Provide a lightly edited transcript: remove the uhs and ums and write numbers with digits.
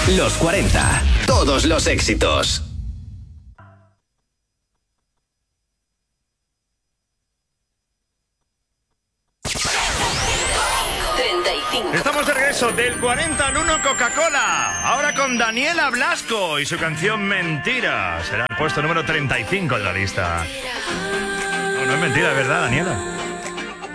Los 40. Todos los éxitos. Estamos de regreso del 40 al 1 Coca-Cola. Ahora con Daniela Blasco y su canción Mentira. Será el puesto número 35 de la lista. No, no es mentira, es verdad, Daniela.